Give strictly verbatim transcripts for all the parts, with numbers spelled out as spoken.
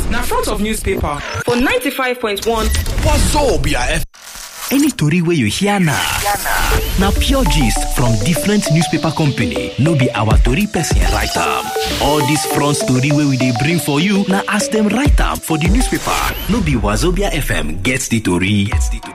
na front of newspaper for ninety-five point one Wazobia F M. Any tori wey you hear now, na pure gist from different newspaper company. No be our tori person write am. All this front story wey we dey bring for you, na as them write am for the newspaper. No be Wazobia F M gets the tori. Gets the tori.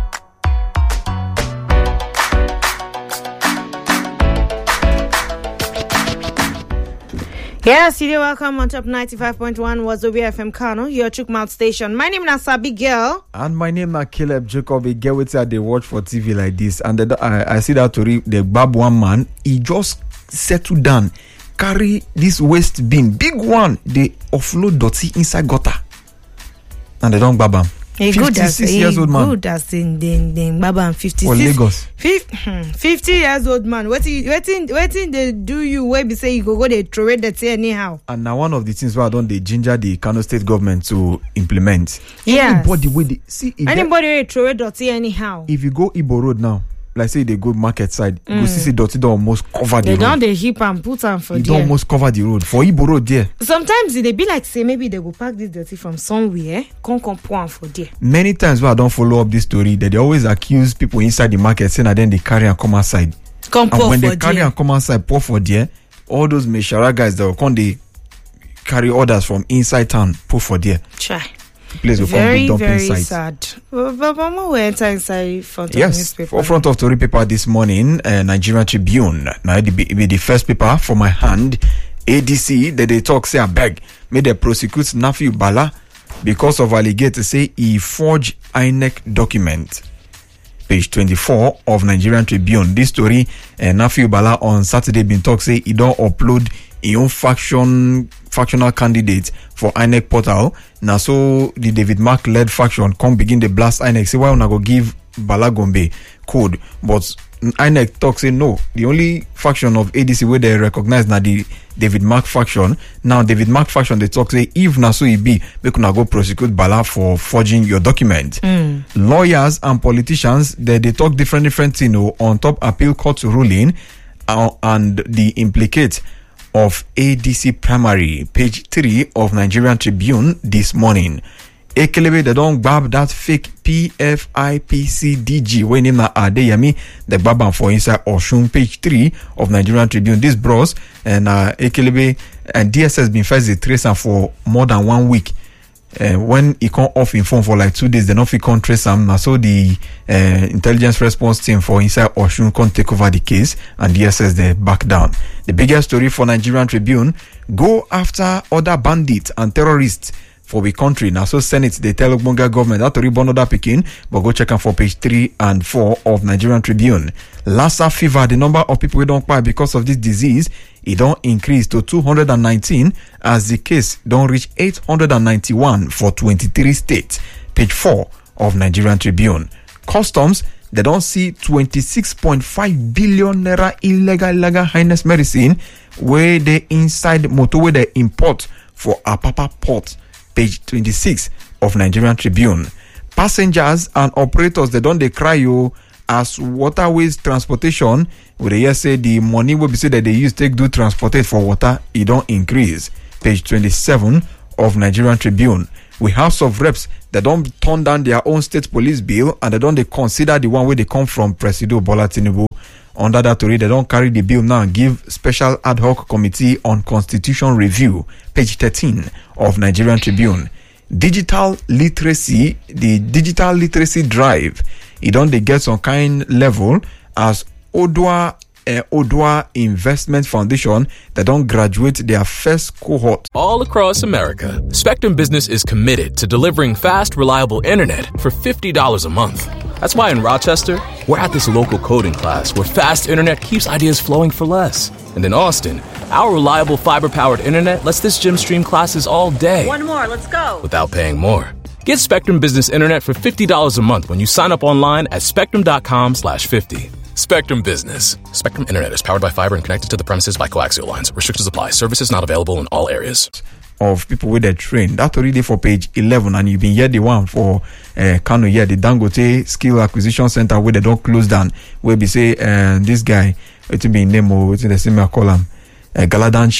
Yes, you welcome on top ninety-five point one Wazobia F M Kano, your Chukmouth station. My name is Sabi Girl. And my name is Caleb Jacob. A girl with they watch for T V like this. And the, I, I see that to read the bab one man, he just settled down, carry this waste bin, big one, they offload dirty inside gutter. And they don't bab him. fifty-six years old man. Good as in den den Baba fifty-six. For Lagos. fifty years old man. Waiting, waiting, waiting. They do you where be say you go go they throw it that anyhow. And now one of the things where I don't they ginger the Kano State government to implement. Yeah. Anybody with the see anybody they throw it dirty anyhow. If you go Ibo Road now, like say they go market side, mm. go see see dirty don't almost cover the they road. They don't they heap and put them for it there. Don't almost cover the road for Ibo Road there. Sometimes they be like say maybe they go pack this dirty from somewhere, come come pour am for there. Many times when I don't follow up this story, that they always accuse people inside the market saying that then they carry and come outside. Come pour and when for they carry there. and come outside, pour for there, all those Meshara guys that will come they carry orders from inside town, pour for there. Try. Place will very, come very inside. sad. But Mama will enter inside front yes, of newspaper. For front of Tory paper this morning, uh, Nigerian Tribune. Now it be, be the first paper for my hand. A D C that they talk say I beg, may they prosecute Nafiu Bala because of allegation to say he forged I N E C document. Page twenty-four of Nigerian Tribune. This story, uh, Nafiu Bala on Saturday been talk say he don't upload his own faction factional candidate for I N E C portal. Now so the David Mark led faction come begin the blast I N E C. Say why una go give Bala Gombe code, but I N E C talk say no. The only faction of A D C where they recognize now the David Mark faction. Now David Mark faction they talk say if na so it be, we could go prosecute Bala for forging your document. Mm. Lawyers and politicians they they talk different different you know on top appeal court ruling uh, and the implicate of A D C primary. Page three of Nigerian Tribune this morning. Ekelebe they don't grab that fake P F I P C D G when name na Adeyemi the gbab for inside Oshun. Page three of Nigerian Tribune. This bros and uh, Ekelebe and D S S been first the trace am for more than one week. Uh, when he come off in phone for like two days, they don't fit come trace am. Now so the uh, intelligence response team for inside Oshun can take over the case and D S S they back down. The biggest story for Nigerian Tribune: go after other bandits and terrorists for the country. Now so Senate they tell Ogbonga government that to reborn other picking, but go check them for page three and four of Nigerian Tribune. Lassa fever, the number of people who don't die because of this disease, it don't increase to two hundred nineteen as the case don't reach eight hundred ninety-one for twenty-three states. Page four of Nigerian Tribune. Customs, they don't see twenty-six point five billion naira illegal illegal highness medicine where they inside motor where they import for Apapa port. Page twenty-six of Nigerian Tribune. Passengers and operators they don't they cry you as waterways transportation where they say the money will be said that they use take do transported for water it don't increase. Page twenty-seven of Nigerian Tribune. We House of Reps that don't turn down their own state police bill and they don't they consider the one where they come from Presido Bola Tinubu. Under that story, they don't carry the bill now and give special ad hoc committee on constitution review. Page thirteen of Nigerian Tribune. Digital literacy, the digital literacy drive, it don't they get some kind level as Odwa uh, Odwa Investment Foundation that don't graduate their first cohort. All across America, Spectrum Business is committed to delivering fast, reliable internet for fifty dollars a month. That's why in Rochester, we're at this local coding class where fast internet keeps ideas flowing for less. And in Austin, our reliable fiber-powered internet lets this gym stream classes all day. One more, let's go. Without paying more. Get Spectrum Business Internet for fifty dollars a month when you sign up online at spectrum.com slash 50. Spectrum Business. Spectrum Internet is powered by fiber and connected to the premises by coaxial lines. Restrictions apply. Services not available in all areas. Of people with their train. That's already for page eleven, and you've been here the one for uh, Kano here, the Dangote Skill Acquisition Center where they don't close down. Where we say uh, this guy, it will be name or it's in the same column, uh, Galadanchi.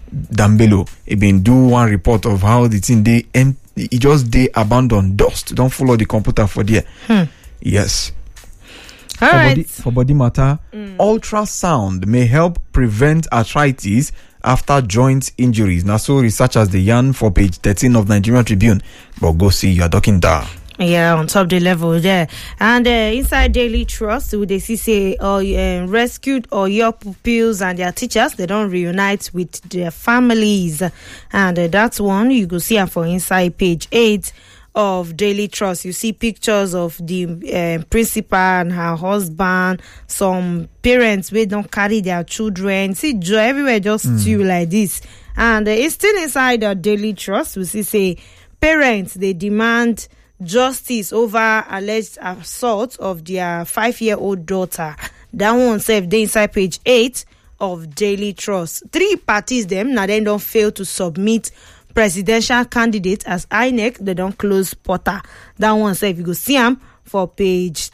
Dambelo, he been do one report of how the thing they em- it just they abandon dust. Don't follow the computer for there. Hmm. Yes. All for, right. body, for body matter, mm. ultrasound may help prevent arthritis after joint injuries. Now, so researchers the yarn for page thirteen of Nigerian Tribune. But go see your doctor. Yeah, on top the level there. And uh, inside Daily Trust, they see say uh, uh, rescued or your pupils and their teachers, they don't reunite with their families. And uh, that's one you go see them for inside page eight of Daily Trust. You see pictures of the uh, principal and her husband, some parents wey don't carry their children. See joy everywhere, just mm. stew like this. And uh, it's still inside the Daily Trust. We see say parents, they demand justice over alleged assault of their five-year-old daughter. That one said they inside page eight of Daily Trust. Three parties them now then don't fail to submit presidential candidate as I N E C. They don't close portal. That one said if you go see them for page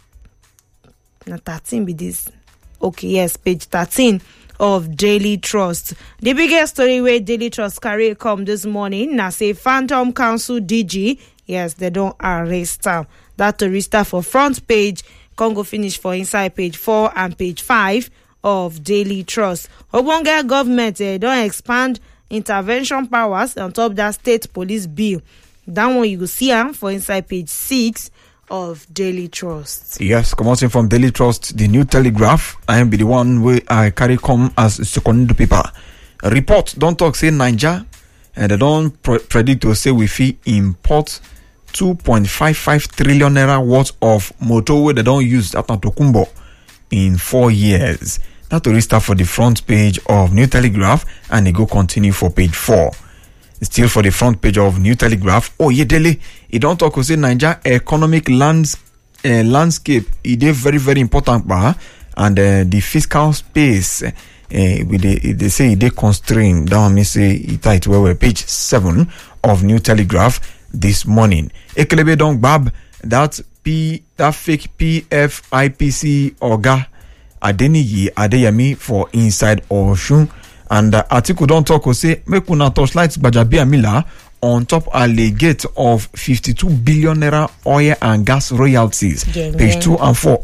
thirteen be this. Okay, yes, page thirteen of Daily Trust. The biggest story where Daily Trust carry come this morning now say Phantom Council D G. Yes, they don't arrest them. That to register for front page, Congo finish for inside page four and page five of Daily Trust. Obonga government eh, don't expand intervention powers on top that state police bill. That one you go see them for inside page six of Daily Trust. Yes, commencing from Daily Trust, the New Telegraph. I am be the one where I carry come as second paper. Report don't talk say Niger, and they don't pre- predict to say we fee import two point five five trillion naira worth of motorway they don't use at Tokumbo in four years. That will start for the front page of New Telegraph and they go continue for page four. Still for the front page of New Telegraph. Oh yeah, Dele, it don't talk to say Niger economic lands uh, landscape. It is very very important, bah? And uh, the fiscal space. Uh, with the, they say they constrain. That one me say it tight where we're page seven of New Telegraph this morning. Ekelebe don't bab that P that fake P F I P C Oga Adeniyi Adeyemi for inside Oshun. And uh, article don't talk or say make una torchlight Gbajabiamila Miller on top allegate of fifty-two billion naira oil and gas royalties. Yeah, page yeah. two and four.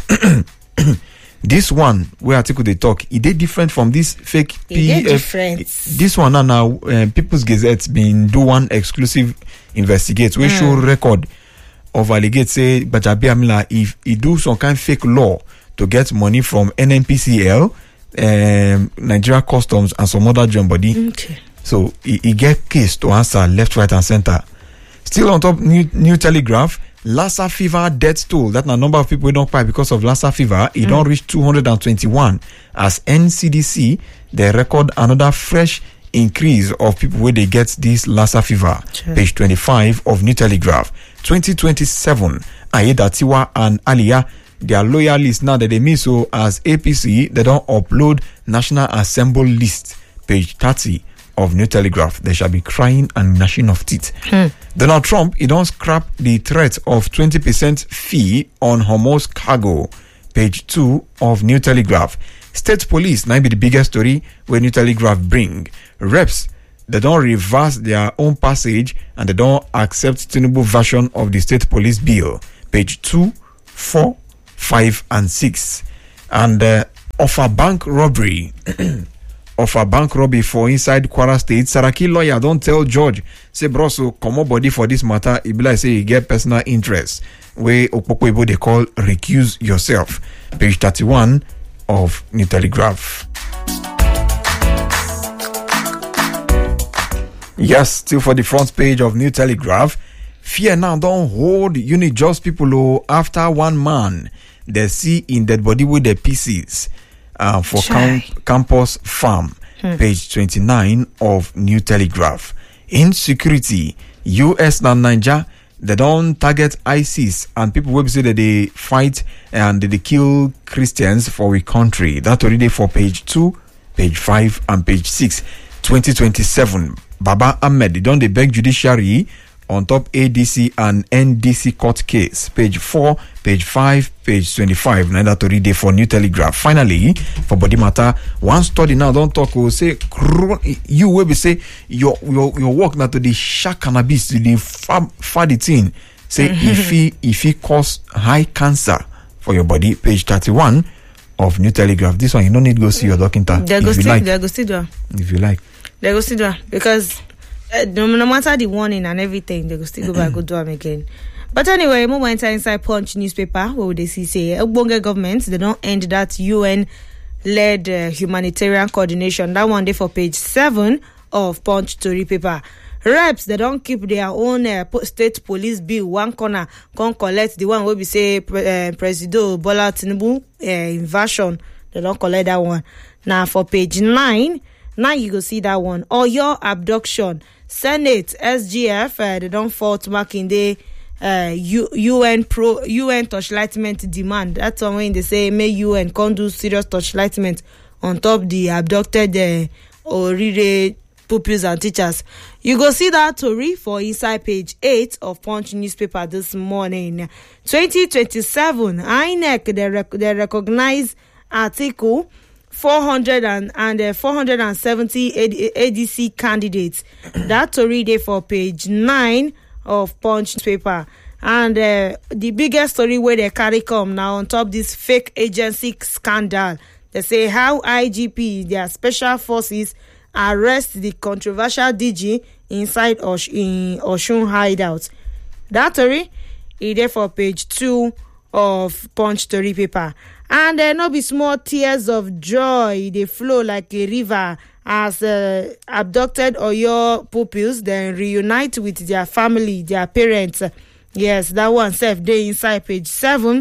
This one where article they talk, it is different from this fake P F. This one now, uh, People's Gazette been do one exclusive investigate. We mm. show record of allegate say Gbajabiamila Miller if he do some kind of fake law to get money from N N P C L, um, Nigeria Customs and some other joint body. Okay. So he, he get case to answer left, right, and center. Still on top, New New Telegraph. Lassa fever death toll. That number of people don't pay because of Lassa fever. It mm. don't reach two hundred twenty-one. As N C D C, they record another fresh increase of people where they get this Lassa fever. Sure. Page twenty-five of New Telegraph. twenty twenty-seven. Aida Tiwa and Aliyah, their loyalists now that they mean so as A P C, they don't upload National Assembly list. Page thirty of New Telegraph. They shall be crying and gnashing of teeth. Hmm. Donald Trump, he don't scrap the threat of twenty percent fee on Hormuz cargo. Page two of New Telegraph. State police, now be the biggest story where New Telegraph bring. Reps, they don't reverse their own passage and they don't accept Tinubu version of the state police bill. Page two, four, five, and six. And uh, of a bank robbery. Of a bank robbery for inside Kwara State, Saraki lawyer don't tell George, say bro, so come on body for this matter. It be like say you get personal interest. Where Okpoko they call recuse yourself. Page thirty-one of New Telegraph. Yes, still for the front page of New Telegraph. Fear now don't hold unit just people oh, after one man they see in dead body with their pieces. Uh, for camp, campus farm, hmm. page twenty-nine of New Telegraph. Insecurity, U S and Niger, they don't target ISIS and people will say that they fight and they kill Christians for a country. That already for page two, page five, and page six. twenty twenty-seven, Baba Ahmed, they don't they beg judiciary on top A D C and N D C court case. Page four, page five, page twenty-five. Now that to read for New Telegraph. Finally, for body matter, one study now don't talk. Will say you will be say your your your work now to the shark cannabis to the fab faditin. Say if he if he cause high cancer for your body. Page thirty-one of New Telegraph. This one you don't need to go see your doctor. They go still, like. they go still do. If you like, they go still do because uh, no, no matter the warning and everything, they go still go back go do them again. But anyway, we went inside Punch newspaper. What would they see? Say Ogbonge government they don't end that U N-led uh, humanitarian coordination. That one day for page seven of Punch story paper. Reps they don't keep their own uh, state police bill one corner. Come collect the one where we say pre- uh, President Bola Tinubu uh, inversion. They don't collect that one. Now for page nine, now you go see that one. Or your abduction. Senate, S G F, uh, they don't fault back in the uh, U- UN pro U N torchlightment demand. That's one when they say may U N can't do serious torchlightment on top the abducted uh, Orire pupils and teachers. You go see that story for inside page eight of Punch newspaper this morning. twenty twenty-seven, I N E C they, rec- they recognize article four hundred and, and uh, four hundred seventy A D C candidates. That story there for page nine of Punch newspaper. And uh, the biggest story where they carry come now on top this fake agency scandal. They say how I G P, their special forces, arrest the controversial D G inside Osh- in Oshun hideout. That story is there for page two of Punch story paper. And there uh, no be small tears of joy. They flow like a river as uh, abducted Oyo pupils then reunite with their family, their parents. Yes, that one self day inside page seven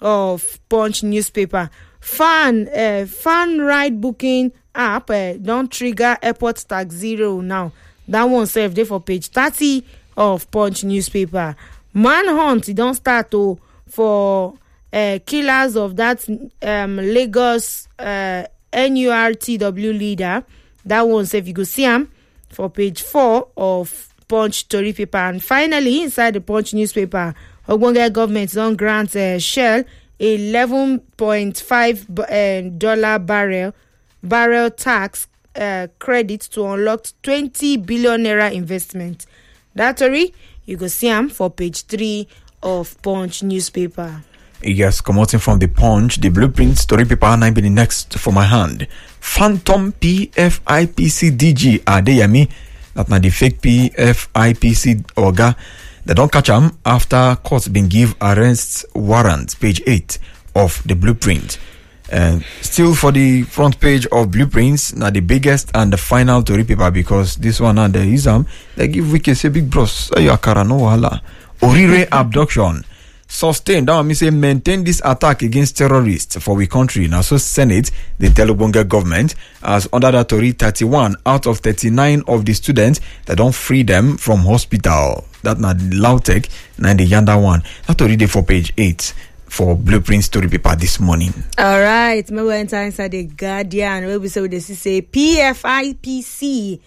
of Punch newspaper. Fan uh, fan ride booking app uh, don't trigger airport tax zero now. That one self day for page thirty of Punch newspaper. Manhunt it don't start to for uh, killers of that um, Lagos uh, N U R T W leader. That one self you go see him for page four of Punch story paper. And finally inside the Punch newspaper, Ogbonge government don't grant uh, Shell eleven point five uh, dollar barrel barrel tax uh, credit to unlock twenty billion naira investment. That story you go see them for page three of Punch newspaper. Yes, commenting from the Punch, the Blueprint story paper nine be the next for my hand. Phantom P F I P C D G Adeyemi, that na the fake P F I P C Oga. They don't catch him after courts been give arrest warrant. Page eight of the Blueprint. And still for the front page of Blueprints, now the biggest and the final story paper because this one and the exam they give Wiki say big bros. Ayakara no wahala. Orire abduction. Sustain. That means say maintain this attack against terrorists for we country. Now so Senate, the Telobonga government, as under that story thirty-one out of thirty-nine of the students that don't free them from hospital. That not Lautech, and the Yanda one. That already for page eight. For Blueprint story paper this morning. All right, me we enter inside the Guardian where we say they say P F I P C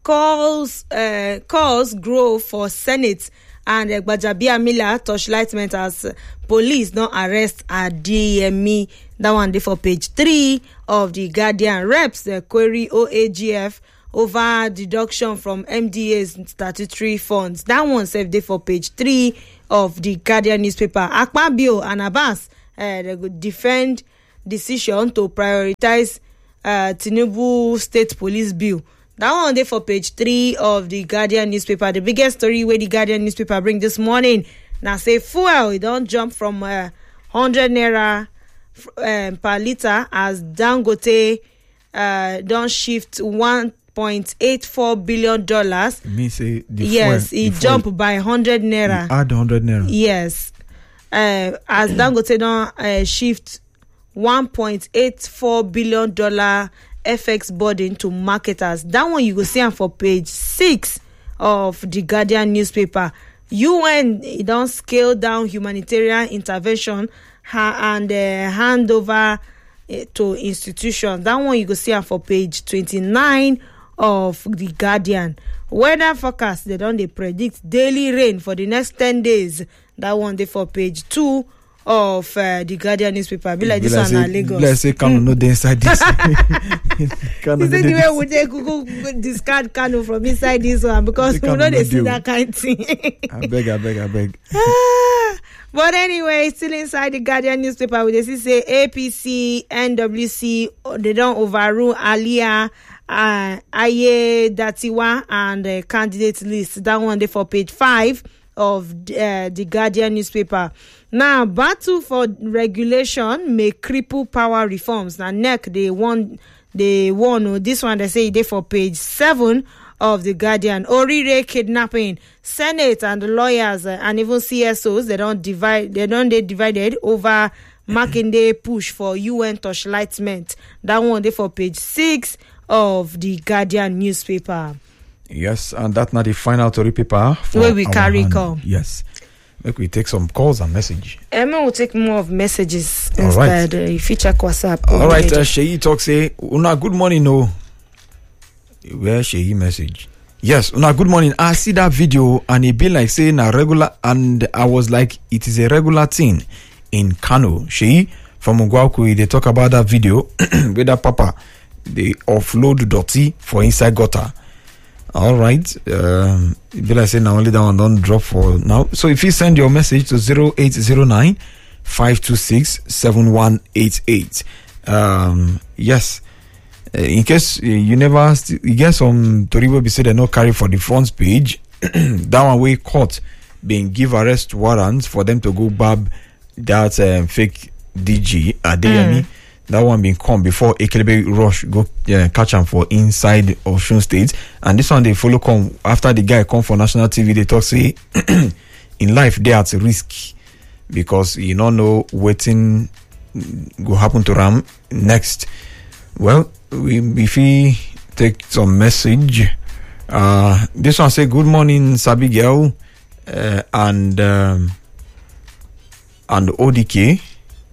calls uh, calls grow for Senate and uh, Gbajabiamila torchlightment as uh, police don't arrest Adeyemi. That one there for page three of the Guardian. Reps the uh, query O A G F over deduction from M D A's statutory funds. That one saved there for page three of the Guardian newspaper. Akpabio and Abbas uh, they could defend decision to prioritize uh, Tinubu state police bill. That one there for page three of the Guardian newspaper. The biggest story where the Guardian newspaper bring this morning. Now say fuel, it don't jump from uh, one hundred naira um, per liter as Dangote uh, don't shift one point eight four billion dollars. Me say the yes, fuel, it jumped by one hundred naira. Add one hundred naira. Yes, uh, as Dangote don't uh, shift one point eight four billion dollar F X burden to marketers. That one you go see on for page six of the Guardian newspaper. U N it don't scale down humanitarian intervention ha- and uh, hand over uh, to institutions. That one you go see on for page twenty-nine of the Guardian. Weather forecast, they don't they predict daily rain for the next ten days. That one they for page two of uh, the Guardian newspaper. Be like this one in Lagos. Let's say Kano no dey inside this. Kano is it the way we dey Google discard Kano from inside this one because we know they see that kind of thing. I beg, I beg, I beg. But anyway, still inside the Guardian newspaper, we see say A P C, N W C, they don't overrule Alia, uh, Aye Datiwa, and the uh, candidate list. That one they for page five of uh, the Guardian newspaper. Now, battle for regulation may cripple power reforms. Now, N E C, they won, they won. Oh, this one they say they for page seven of the Guardian. Orire kidnapping. Senate and the lawyers uh, and even C S Os, they don't divide. They don't they divided over Makinde push for U N torchlightment. That one they for page six of the Guardian newspaper. Yes, and that's not the final story paper. Where we carry hand. Come. Yes. Make we take some calls and message. Emma will take more of messages All instead. Right. Uh, feature WhatsApp. All right, uh, Sheyi talk say, Una good morning, no. Where Sheyi message? Yes, Una good morning. I see that video and it be like saying a regular, and I was like, it is a regular thing in Kano. Sheyi from Ugwaku, they talk about that video with that papa. They offload dirty for inside gutter. All right. Um, be like saying now only that one don't drop for now. So if you send your message to zero eight zero nine five two six seven one eight eight. Um, yes. Uh, in case uh, you never, st- you get some Tori will be said they not carry for the front page. That one way caught being give arrest warrants for them to go bab that um, fake D G Adeyemi. Mm. That one being come before Ekelebe rush go uh, catch him for inside Osun State, and this one they follow come after the guy come for national T V. They talk say in life they are at risk because you don't know waiting go happen to Ram next. Well, we, if we take some message, uh, this one say good morning, Sabi girl, uh, and um, and O D K.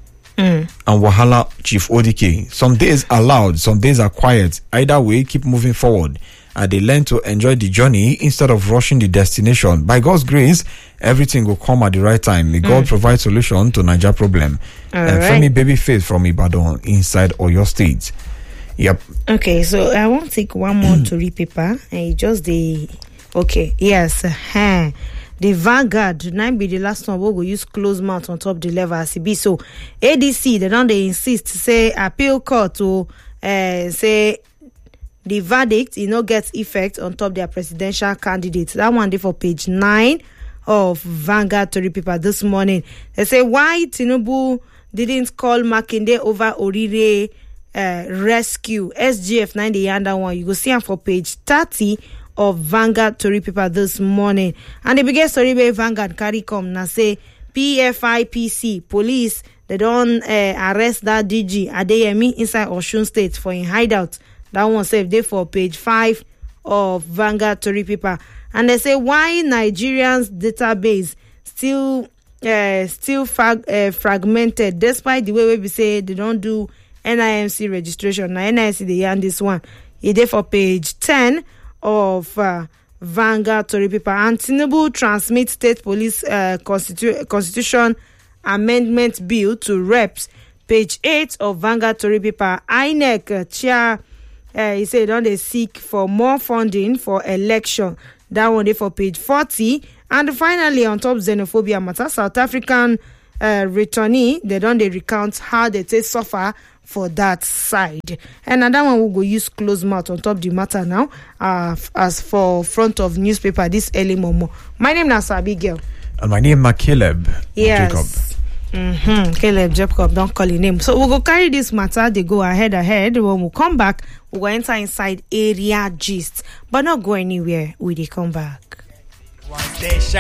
Mm. And Wahala Chief O D K. Some days are loud, some days are quiet. Either way, keep moving forward. And they learn to enjoy the journey instead of rushing the destination. By God's grace, everything will come at the right time. May mm. God provide solution to Niger problem. All and right. Femi Babyface from Ibadan inside Oyo State. Yep. Okay, so I want to take one more to read paper. And just the okay, yes. Huh. The Vanguard, nine be the last one. We'll go use close mouth on top the level as it be. So A D C, they don't they insist say appeal court to uh, say the verdict, you know, gets effect on top their presidential candidates. That one they for page nine of Vanguard Tori paper this morning. They say why Tinubu didn't call Makinde over Orire uh, rescue. S G F nine the under one. You go see them for page thirty of Vanguard Tori paper this morning. And the biggest story where Vanguard carry come now say P F I P C police they don't uh, arrest that D G Adeyemi inside Osun State for in hideout. That one saved there for page five of Vanguard Tori paper. And they say why Nigerians database still uh, still frag- uh, fragmented despite the way we say they don't do N I M C registration. Now N I M C they hand this one. It there for page ten of uh, Vanguard Tori paper. And Tinubu transmit state police uh, constitu- constitution amendment bill to reps. Page eight of Vanguard Tori paper. I N E C uh, chair, uh, he said, don't they seek for more funding for election. That one there for page forty. And finally, on top xenophobia matter, South African uh, returnee, they don't they recount how they take suffer for that side. And another one will go use close mouth on top the matter now. Uh, as for front of newspaper this early momo. My name is Sabi girl. And my name is Caleb yes. Jacob. Mm-hmm. Caleb Jacob, don't call your name. So we'll go carry this matter. They go ahead ahead. When we come back, we'll go enter inside area gist. But not go anywhere. We they come back. One station.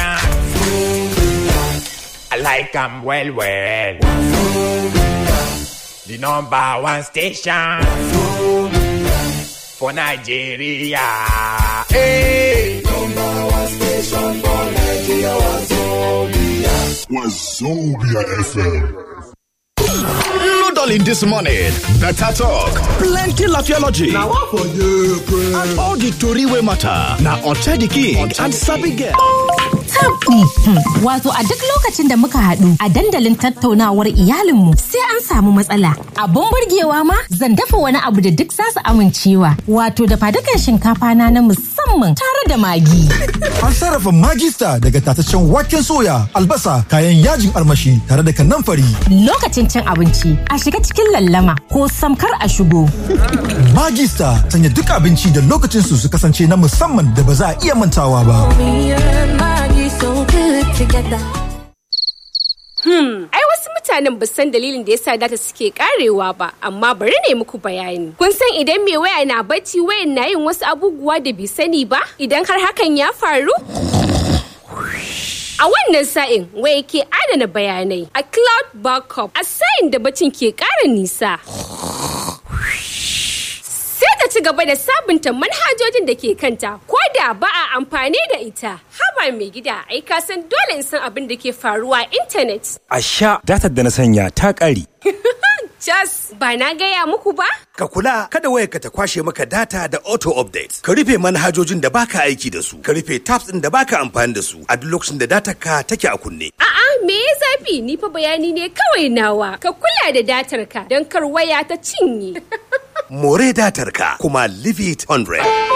I like them well, well. The number one station for Nigeria. Hey. Number one station for Nigeria. Wazobia. Wazobia F M. Jolly this morning. Better talk, plenty laughiology. Now what for you, And all the tori wey matter. Now on the King and Sabi Girl. Tabdi. Wato a duk lokacin da muka haɗu a dandalin tattaunawar iyalinmu sai an samu matsala. Abun burgewa ma zan dafa wani abu da duk zasu amincewa. Wato da fadukan shinkafa na na musamman tare da magi. An sarrafa Magista daga tataccen waken soya, albasa, kayan yajin armashi tare da kanamfari. Lokacin cin abinci a shiga cikin lallama ko samkar a shigo. Magista sanya duk abinci da lokacin su su kasance na musamman da ba za a iya mantawa ba. So good together. Hmm, ai wasu mutanen ba san dalilin da yasa data suke karewa ba, amma bari ne muku bayani. Kun san idan mai waya na bacci wayan na yin wasu abubuwa da bai sani ba? Idan har hakan ya faru? A wannan sa'in waya ke adana bayanai a cloud backup a sa'in da bacin ke ƙara nisa. Sai ta ci gaba da sabunta manhajojin da ke kanta ko da ba a amfani da ita. Haba mai gida, ai ka san dole in san abin da ke faruwa a intanet. A sha datar da na sanya ta ƙare. Jas, ba na gaya muku ba? Ka kula kada wayarka ta kwashe maka data da auto update. Ka rufe manhajojin da baka aiki da su. Ka rufe tabs din da baka amfani da su a duk lokacin da datar ka take a kunne. A'a, me ya zafi? Ni fa bayani ne kawai nawa. Ka kula da datar ka don kar waya ta cinye. More datar ka kuma leave it one hundred.